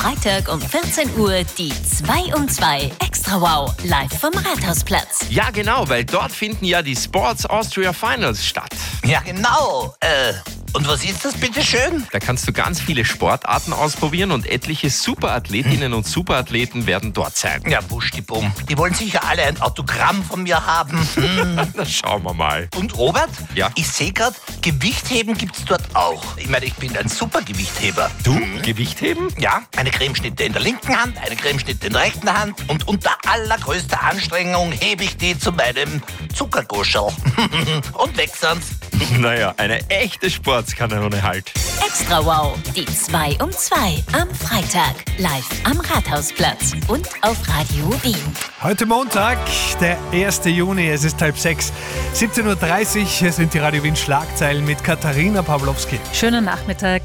Freitag um 14 Uhr die 2 um 2 Extra Wow live vom Rathausplatz. Ja, genau, weil dort finden ja die Sports Austria Finals statt. Ja, genau. Und was ist das, bitteschön? Da kannst du ganz viele Sportarten ausprobieren und etliche Superathletinnen und Superathleten werden dort sein. Ja, wuschdibumm. Die wollen sicher alle ein Autogramm von mir haben. Na, schauen wir mal. Und Robert? Ja? Ich sehe gerade, Gewichtheben gibt's dort auch. Ich meine, ich bin ein Supergewichtheber. Du? Gewichtheben? Ja, eine Cremeschnitte in der linken Hand, eine Cremeschnitte in der rechten Hand und unter allergrößter Anstrengung hebe ich die zu meinem Zuckerguscherl. Und weg sind's. Naja, eine echte Sportskanone halt. Extra Wow, die 2 um 2 am Freitag live am Rathausplatz und auf Radio Wien. Heute Montag, der 1. Juni, es ist 5:30. 17.30 Uhr, hier sind die Radio Wien Schlagzeilen mit Katharina Pawlowski. Schönen Nachmittag.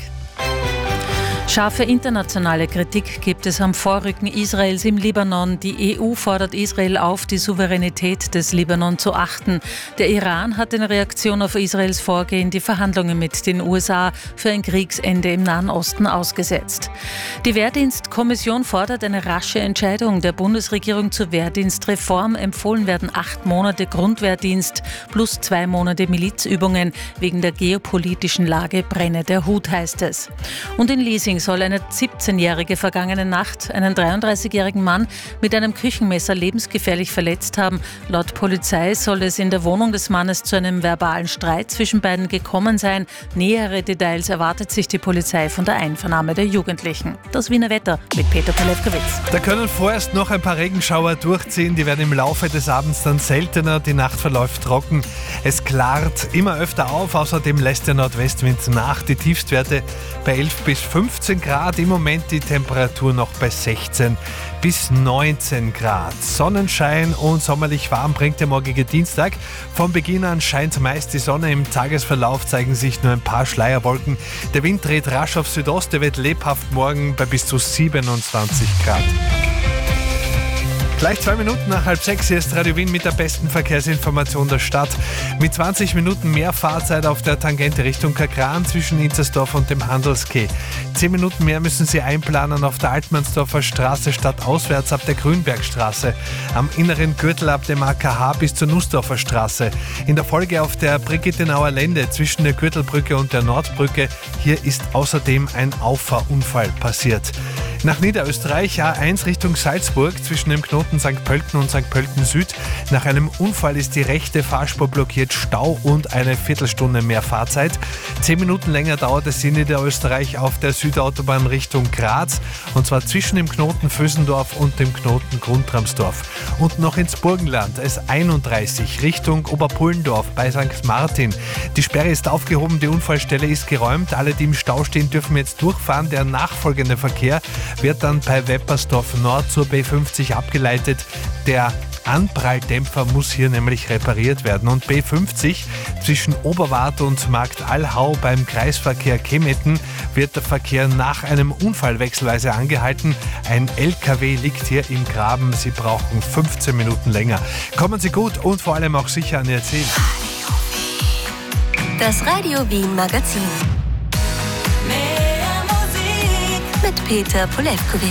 Scharfe internationale Kritik gibt es am Vorrücken Israels im Libanon. Die EU fordert Israel auf, die Souveränität des Libanon zu achten. Der Iran hat in Reaktion auf Israels Vorgehen die Verhandlungen mit den USA für ein Kriegsende im Nahen Osten ausgesetzt. Die Wehrdienstkommission fordert eine rasche Entscheidung der Bundesregierung zur Wehrdienstreform. Empfohlen werden 8 Monate Grundwehrdienst plus 2 Monate Milizübungen. Wegen der geopolitischen Lage brenne der Hut, heißt es. Und in Liesing soll eine 17-Jährige vergangene Nacht einen 33-jährigen Mann mit einem Küchenmesser lebensgefährlich verletzt haben. Laut Polizei soll es in der Wohnung des Mannes zu einem verbalen Streit zwischen beiden gekommen sein. Nähere Details erwartet sich die Polizei von der Einvernahme der Jugendlichen. Das Wiener Wetter mit Peter Polewkowitz. Da können vorerst noch ein paar Regenschauer durchziehen, die werden im Laufe des Abends dann seltener, die Nacht verläuft trocken. Es klart immer öfter auf, außerdem lässt der Nordwestwind nach. Die Tiefstwerte bei 11 bis 15 Grad, im Moment die Temperatur noch bei 16 bis 19 Grad. Sonnenschein und sommerlich warm bringt der morgige Dienstag. Von Beginn an scheint meist die Sonne, im Tagesverlauf zeigen sich nur ein paar Schleierwolken. Der Wind dreht rasch auf Südost, der wird lebhaft morgen bei bis zu 27 Grad. Gleich 2 Minuten nach 5:30 hier ist Radio Wien mit der besten Verkehrsinformation der Stadt. Mit 20 Minuten mehr Fahrzeit auf der Tangente Richtung Kakran zwischen Inzersdorf und dem Handelskeh. 10 Minuten mehr müssen Sie einplanen auf der Altmannsdorfer Straße stadtauswärts ab der Grünbergstraße. Am inneren Gürtel ab dem AKH bis zur Nussdorfer Straße. In der Folge auf der Brigittenauer Lände zwischen der Gürtelbrücke und der Nordbrücke. Hier ist außerdem ein Auffahrunfall passiert. Nach Niederösterreich A1 Richtung Salzburg zwischen dem Knoten St. Pölten und St. Pölten Süd. Nach einem Unfall ist die rechte Fahrspur blockiert, Stau und eine Viertelstunde mehr Fahrzeit. 10 Minuten länger dauert es in Niederösterreich auf der Südautobahn Richtung Graz, und zwar zwischen dem Knoten Vösendorf und dem Knoten Grundramsdorf. Und noch ins Burgenland, S31 Richtung Oberpullendorf bei St. Martin. Die Sperre ist aufgehoben, die Unfallstelle ist geräumt. Alle, die im Stau stehen, dürfen jetzt durchfahren. Der nachfolgende Verkehr wird dann bei Weppersdorf Nord zur B50 abgeleitet. Der Anpralldämpfer muss hier nämlich repariert werden. Und B50 zwischen Oberwart und Markt Allhau beim Kreisverkehr Kemetten wird der Verkehr nach einem Unfall wechselweise angehalten. Ein LKW liegt hier im Graben. Sie brauchen 15 Minuten länger. Kommen Sie gut und vor allem auch sicher an Ihr Ziel. Das Radio Wien Magazin. Mehr Musik mit Peter Polewkowitz.